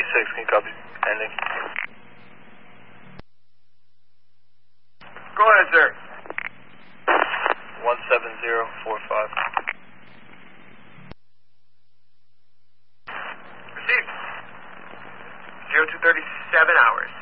can you copy? Ending. Go ahead, sir. 17045. Received. 0237 hours.